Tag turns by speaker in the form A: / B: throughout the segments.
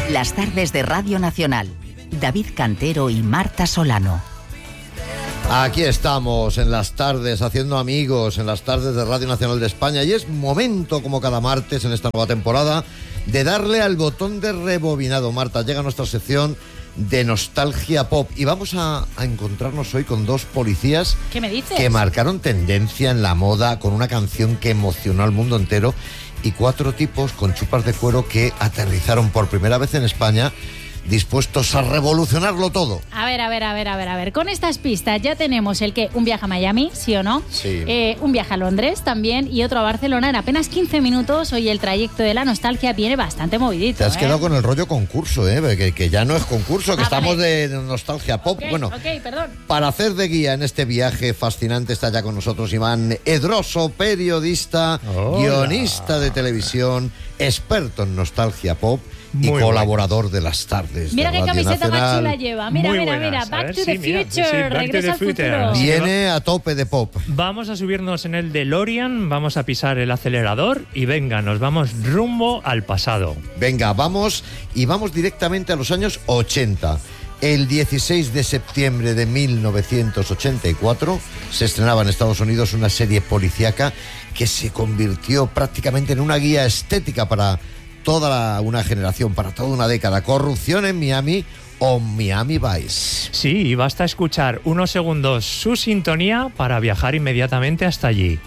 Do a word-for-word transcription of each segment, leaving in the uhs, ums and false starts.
A: Las tardes de Radio Nacional. David Cantero y Marta Solano.
B: Aquí estamos en las tardes, haciendo amigos, en las tardes de Radio Nacional de España, y es momento, como cada martes en esta nueva temporada, de darle al botón de rebobinado. Marta, llega nuestra sección de nostalgia pop y vamos a, a encontrarnos hoy con dos policías.
C: ¿Qué me dices?
B: Que marcaron tendencia en la moda con una canción que emocionó al mundo entero, y cuatro tipos con chupas de cuero que aterrizaron por primera vez en España, dispuestos a revolucionarlo todo.
C: A ver, a ver, a ver, a ver, a ver. Con estas pistas ya tenemos el que, un viaje a Miami, ¿sí o no?
B: Sí.
C: Eh, un viaje a Londres también y otro a Barcelona en apenas quince minutos. Hoy el trayecto de la nostalgia viene bastante movidito.
B: Te has
C: ¿eh?
B: quedado con el rollo concurso, ¿eh? Que, que ya no es concurso, que
C: Ah,
B: estamos
C: vale.
B: de nostalgia pop.
C: Ok,
B: Bueno,
C: ok, perdón.
B: para hacer de guía en este viaje fascinante está ya con nosotros Iván Edroso, periodista,
D: Hola.
B: guionista de televisión, experto en nostalgia pop y
D: Muy
B: colaborador de las tardes.
C: Mira
B: de
C: qué
B: Radio
C: camiseta más
B: Nacional.
C: chula lleva. Mira,
D: Muy
C: mira,
D: buenas.
C: mira.
D: A
C: Back
D: ver,
C: to
D: sí,
C: the
D: mira,
C: future.
D: sí, sí, Back to
C: Regresa
D: the
C: al
D: future.
C: futuro.
B: Viene a tope de pop.
D: Vamos a subirnos en el DeLorean, vamos a pisar el acelerador y venga, nos vamos rumbo al pasado.
B: Venga, vamos y vamos directamente a los años ochenta. El dieciséis de septiembre de mil novecientos ochenta y cuatro se estrenaba en Estados Unidos una serie policíaca que se convirtió prácticamente en una guía estética para toda la- una generación, para toda una década. Corrupción en Miami o Miami Vice.
D: Sí, y basta escuchar unos segundos su sintonía para viajar inmediatamente hasta allí.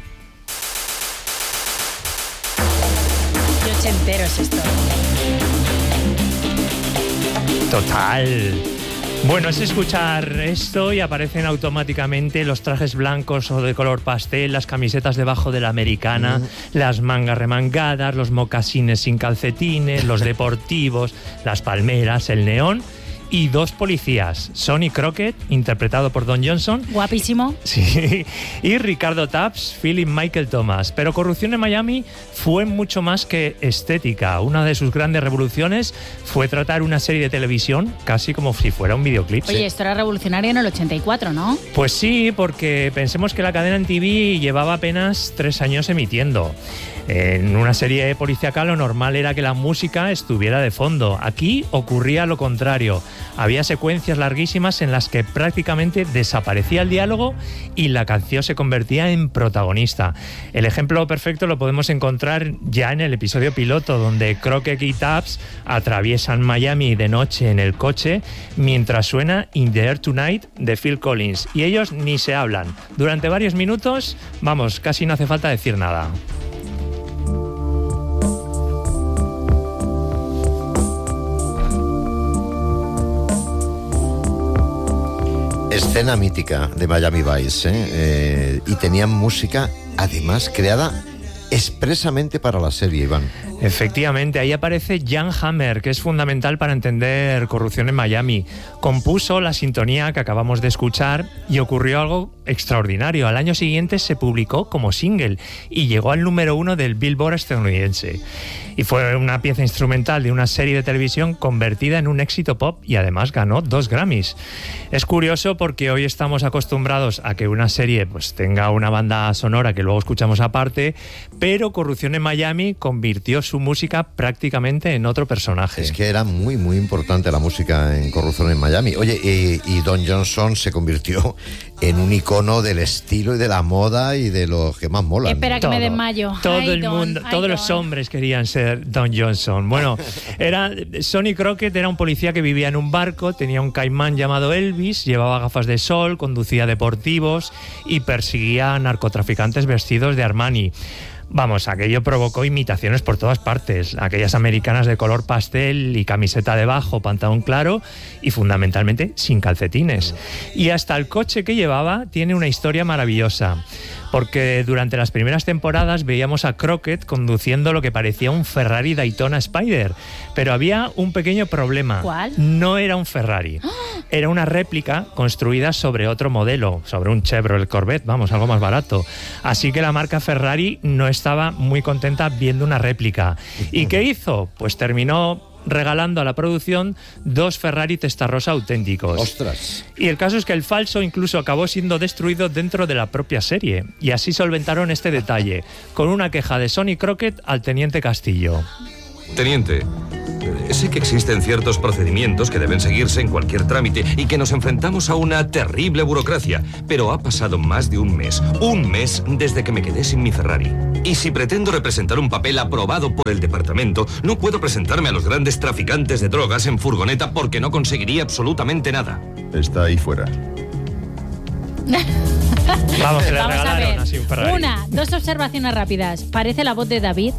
C: Qué ochentero es esto.
D: Total. Bueno, es escuchar esto y aparecen automáticamente los trajes blancos o de color pastel, las camisetas debajo de la americana, mm. las mangas remangadas, los mocasines sin calcetines, los deportivos, las palmeras, el neón y dos policías, Sonny Crockett, interpretado por Don Johnson.
C: Guapísimo.
D: Sí, y Ricardo Tubbs, Philip Michael Thomas. Pero Corrupción en Miami fue mucho más que estética. Una de sus grandes revoluciones fue tratar una serie de televisión casi como si fuera un videoclip.
C: Oye,
D: Sí.
C: esto era revolucionario en el ochenta y cuatro, ¿no?
D: Pues sí, porque pensemos que la cadena en T V llevaba apenas tres años emitiendo. En una serie policíaca lo normal era que la música estuviera de fondo. Aquí ocurría lo contrario. Había secuencias larguísimas en las que prácticamente desaparecía el diálogo y la canción se convertía en protagonista. El ejemplo perfecto lo podemos encontrar ya en el episodio piloto, donde Crockett y Tubbs atraviesan Miami de noche en el coche mientras suena In the Air Tonight de Phil Collins. Y ellos ni se hablan. Durante varios minutos, vamos, casi no hace falta decir nada.
B: Escena mítica de Miami Vice, ¿eh? Eh, y tenían música además creada expresamente para la serie, Iván.
D: Efectivamente, ahí aparece Jan Hammer, que es fundamental para entender Corrupción en Miami. Compuso la sintonía que acabamos de escuchar y ocurrió algo extraordinario. Al año siguiente se publicó como single y llegó al número uno del Billboard estadounidense. Y fue una pieza instrumental de una serie de televisión convertida en un éxito pop y además ganó dos Grammys. Es curioso porque hoy estamos acostumbrados a que una serie pues tenga una banda sonora que luego escuchamos aparte, pero Corrupción en Miami convirtió su música prácticamente en otro personaje.
B: Es que era muy, muy importante la música en Corrupción en Miami. Oye, y, y Don Johnson se convirtió en un icono del estilo y de la moda y de los que más molan.
C: Espera que
D: Todo,
C: me desmayo.
D: Todo
C: Ay,
D: el
C: Don,
D: mundo,
C: ay,
D: todos los
C: Don.
D: hombres querían ser Don Johnson. Bueno, era Sonny Crockett era un policía que vivía en un barco, tenía un caimán llamado Elvis, llevaba gafas de sol, conducía deportivos y perseguía a narcotraficantes vestidos de Armani. Vamos, aquello provocó imitaciones por todas partes. Aquellas americanas de color pastel y camiseta debajo, pantalón claro y fundamentalmente sin calcetines. Y hasta el coche que llevaba tiene una historia maravillosa. Porque durante las primeras temporadas veíamos a Crockett conduciendo lo que parecía un Ferrari Daytona Spider. Pero había un pequeño problema.
C: ¿Cuál?
D: No era un Ferrari. Era una réplica construida sobre otro modelo, sobre un Chevrolet Corvette, vamos, algo más barato. Así que la marca Ferrari no estaba muy contenta viendo una réplica. ¿Y qué hizo? Pues terminó regalando a la producción dos Ferrari Testarossa auténticos.
B: ¡Ostras!
D: Y el caso es que el falso incluso acabó siendo destruido dentro de la propia serie. Y así solventaron este detalle, con una queja de Sonny Crockett al teniente Castillo.
E: Teniente, Sé que existen ciertos procedimientos que deben seguirse en cualquier trámite y que nos enfrentamos a una terrible burocracia, pero ha pasado más de un mes, un mes desde que me quedé sin mi Ferrari. Y si pretendo representar un papel aprobado por el departamento, no puedo presentarme a los grandes traficantes de drogas en furgoneta porque no conseguiría absolutamente nada.
F: Está ahí fuera.
D: Vamos, que le
C: Vamos a
D: regalaron
C: ver.
D: así un Ferrari.
C: Una, dos observaciones rápidas. Parece la voz de David.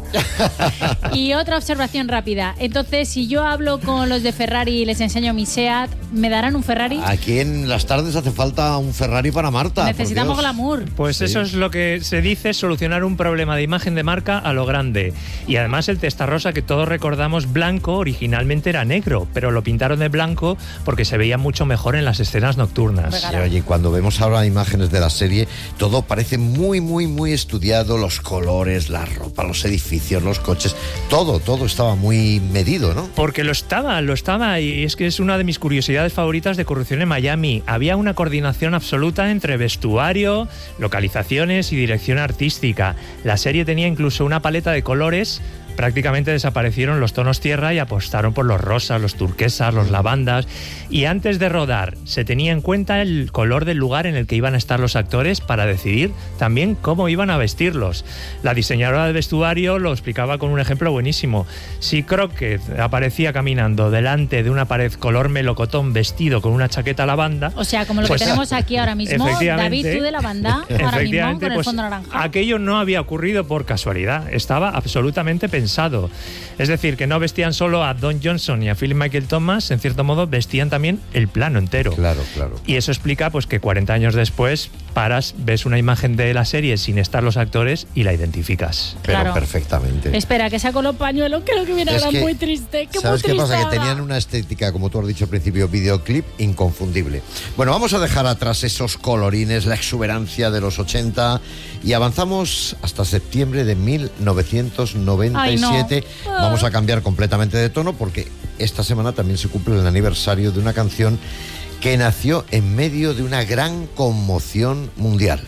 C: Y otra observación rápida. Entonces, si yo hablo con los de Ferrari y les enseño mi SEAT, ¿me darán un Ferrari?
B: Aquí en las tardes hace falta un Ferrari para Marta.
C: Necesitamos
B: por Dios.
C: glamour.
D: Pues
B: Sí.
D: eso es lo que se dice, solucionar un problema de imagen de marca a lo grande. Y además el Testarrosa, que todos recordamos blanco, originalmente era negro, pero lo pintaron de blanco porque se veía mucho mejor en las escenas nocturnas.
C: Venga.
B: Sí, oye, cuando vemos ahora imágenes de la serie, todo parece muy, muy, muy estudiado. Los colores, la ropa, los edificios, los coches, todo, todo estaba muy medido, ¿no?
D: Porque lo estaba, lo estaba, y es que es una de mis curiosidades favoritas de Corrupción en Miami. Había una coordinación absoluta entre vestuario, localizaciones y dirección artística. La serie tenía incluso una paleta de colores. Prácticamente desaparecieron los tonos tierra y apostaron por los rosas, los turquesas, los lavandas. Y antes de rodar, se tenía en cuenta el color del lugar en el que iban a estar los actores para decidir también cómo iban a vestirlos. La diseñadora del vestuario lo explicaba con un ejemplo buenísimo. Si Crockett aparecía caminando delante de una pared color melocotón vestido con una chaqueta lavanda...
C: O sea, como lo
D: pues,
C: que tenemos aquí ahora mismo.
D: efectivamente,
C: David, tú de lavanda, ahora mismo,
D: efectivamente,
C: con el
D: pues,
C: fondo naranja.
D: aquello no había ocurrido por casualidad, estaba absolutamente pensado. Es decir, que no vestían solo a Don Johnson y a Philip Michael Thomas, en cierto modo vestían también el plano entero.
B: Claro, claro.
D: Y eso explica pues que cuarenta años después paras, ves una imagen de la serie sin estar los actores y la identificas.
B: Pero
C: Claro.
B: perfectamente.
C: Espera, que saco los pañuelos, creo que viene
B: Es
C: ahora
B: que,
C: muy triste. Qué
B: ¿sabes
C: muy
B: qué pasa? Que
C: tristada.
B: tenían una estética, como tú has dicho al principio, videoclip inconfundible. Bueno, vamos a dejar atrás esos colorines, la exuberancia de los ochenta y avanzamos hasta septiembre de mil novecientos noventa y siete.
C: Ay, no.
B: Vamos a cambiar completamente de tono porque esta semana también se cumple el aniversario de una canción que nació en medio de una gran conmoción mundial.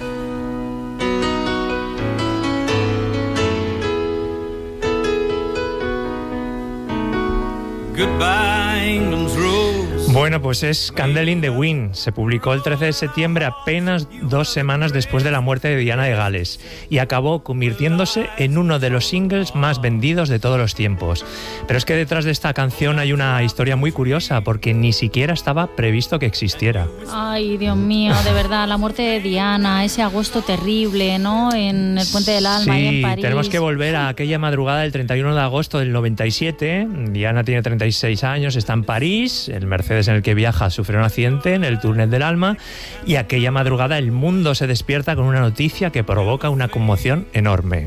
G: Goodbye, England's rose.
D: Bueno, pues es Candle in the Wind. Se publicó el trece de septiembre, apenas dos semanas después de la muerte de Diana de Gales, y acabó convirtiéndose en uno de los singles más vendidos de todos los tiempos. Pero es que detrás de esta canción hay una historia muy curiosa, porque ni siquiera estaba previsto que existiera.
C: Ay, Dios mío, de verdad, la muerte de Diana, ese agosto terrible, ¿no? En el Puente del Alma, ahí en París.
D: Tenemos que volver a aquella madrugada del treinta y uno de agosto del noventa y siete. Diana tiene treinta y seis años, está en París, el Mercedes en el que viaja sufre un accidente en el túnel del alma, y aquella madrugada el mundo se despierta con una noticia que provoca una conmoción enorme.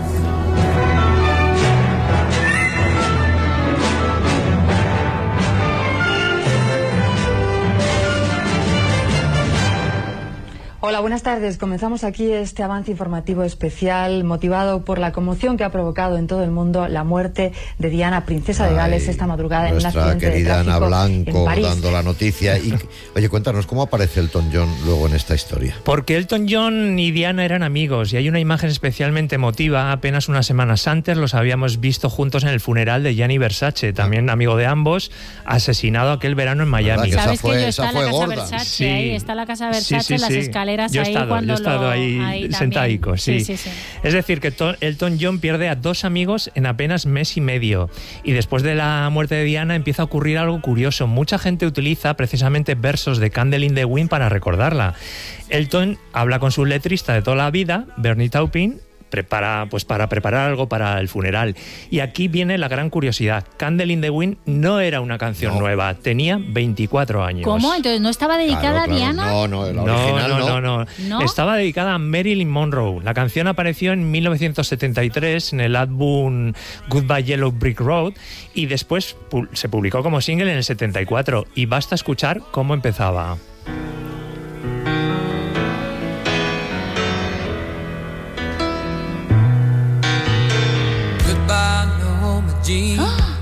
H: Hola, buenas tardes. Comenzamos aquí este avance informativo especial motivado por la conmoción que ha provocado en todo el mundo la muerte de Diana, princesa de Gales,
B: Ay,
H: esta madrugada en un
B: nuestra
H: accidente de
B: querida Ana
H: tráfico
B: Blanco
H: en París.
B: dando la noticia. Y, oye, cuéntanos, ¿cómo aparece Elton John luego en esta historia?
D: Porque Elton John y Diana eran amigos, y hay una imagen especialmente emotiva. Apenas unas semanas antes los habíamos visto juntos en el funeral de Gianni Versace, también amigo de ambos, asesinado aquel verano en Miami.
B: ¿Verdad que
C: ¿Sabes
B: esa fue-
C: que yo
B: esa
C: está en la
B: fue
C: casa
B: gorda?
C: Versace?
D: Sí.
C: Ahí está la casa Versace,
D: Sí, sí,
C: las
D: sí.
C: escaleras
D: Yo he
C: ahí
D: estado,
C: cuando
D: yo he estado
C: lo...
D: ahí,
C: ahí también.
D: sentadico, sí.
C: Sí, sí, sí.
D: Es decir, que to- Elton John pierde a dos amigos en apenas mes y medio, y después de la muerte de Diana empieza a ocurrir algo curioso. Mucha gente utiliza precisamente versos de Candle in the Wind para recordarla. Elton habla con su letrista de toda la vida, Bernie Taupin, prepara, pues para preparar algo para el funeral. Y aquí viene la gran curiosidad. Candle in the Wind no era una canción
B: No.
D: nueva, tenía veinticuatro años.
C: ¿Cómo? Entonces, ¿no estaba dedicada
B: Claro,
C: a
B: claro,
C: Diana?
B: No, no, la
D: No,
B: original
D: no,
B: no.
D: no, no,
C: ¿No?
D: Estaba dedicada a Marilyn Monroe. La canción apareció en mil novecientos setenta y tres en el álbum Goodbye Yellow Brick Road, y después pu- se publicó como single en el setenta y cuatro, y basta escuchar cómo empezaba.
G: Goodbye, Norma Jean.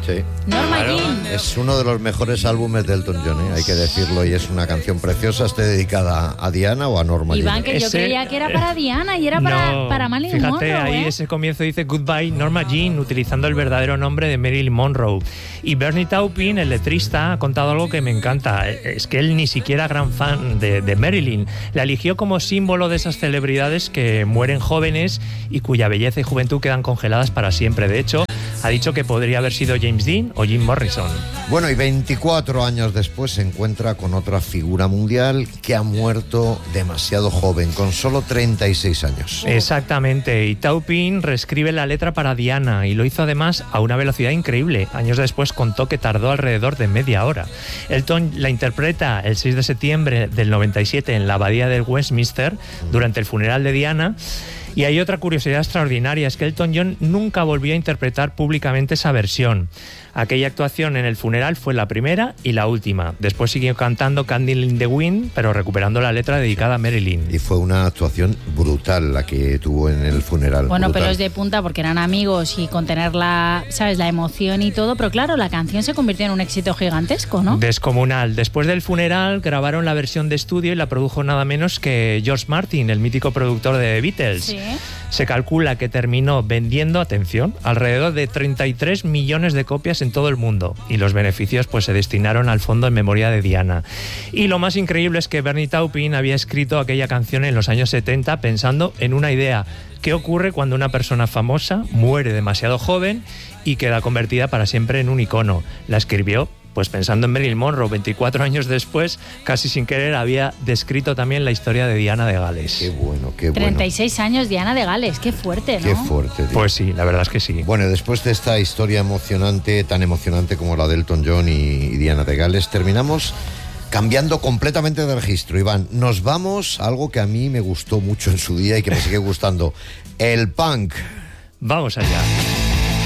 B: Sí.
C: Norma
D: Claro.
C: Jean.
B: Es uno de los mejores álbumes de Elton John, ¿eh? Hay que decirlo, y es una canción preciosa. ¿Esté dedicada a Diana o a Norma Jean?
C: Iván, que yo
D: Ese-
C: creía que era para Diana y era para,
D: No,
C: para Marilyn
D: fíjate,
C: Monroe.
D: ahí
C: ¿eh?
D: ese comienzo dice Goodbye Norma Jean, utilizando el verdadero nombre de Marilyn Monroe. Y Bernie Taupin, el letrista, ha contado algo que me encanta. Es que él ni siquiera gran fan de, de Marilyn. La eligió como símbolo de esas celebridades que mueren jóvenes y cuya belleza y juventud quedan congeladas para siempre. De hecho, ha dicho que podría haber sido James Dean o Jim Morrison.
B: Bueno, y veinticuatro años después se encuentra con otra figura mundial que ha muerto demasiado joven, con solo treinta y seis años.
D: Exactamente, y Taupin reescribe la letra para Diana y lo hizo además a una velocidad increíble. Años después contó que tardó alrededor de media hora. Elton la interpreta el seis de septiembre del noventa y siete en la abadía de Westminster durante el funeral de Diana. Y hay otra curiosidad extraordinaria, es que Elton John nunca volvió a interpretar públicamente esa versión. Aquella actuación en el funeral fue la primera y la última. Después siguió cantando Candle in the Wind, pero recuperando la letra dedicada a Marilyn.
B: Y fue una actuación brutal la que tuvo en el funeral.
C: Bueno,
B: brutal.
C: pelos de punta porque eran amigos y con tener la, ¿sabes? La emoción y todo. Pero claro, la canción se convirtió en un éxito gigantesco, ¿no?
D: Descomunal. Después del funeral grabaron la versión de estudio y la produjo nada menos que George Martin, el mítico productor de The Beatles.
C: Sí.
D: Se calcula que terminó vendiendo, atención, alrededor de treinta y tres millones de copias en todo el mundo, y los beneficios pues se destinaron al fondo en memoria de Diana. Y lo más increíble es que Bernie Taupin había escrito aquella canción en los años setenta pensando en una idea: ¿qué ocurre cuando una persona famosa muere demasiado joven y queda convertida para siempre en un icono? La escribió pues pensando en Marilyn Monroe. Veinticuatro años después, casi sin querer, había descrito también la historia de Diana de Gales.
B: Qué bueno, qué bueno.
C: treinta y seis años, Diana de Gales. Qué fuerte, ¿no?
B: Qué fuerte, tío.
D: Pues sí, la verdad es que sí.
B: Bueno, después de esta historia emocionante, tan emocionante como la de Elton John y, y Diana de Gales, terminamos cambiando completamente de registro. Iván, nos vamos a algo que a mí me gustó mucho en su día y que me sigue gustando: el punk.
D: Vamos allá.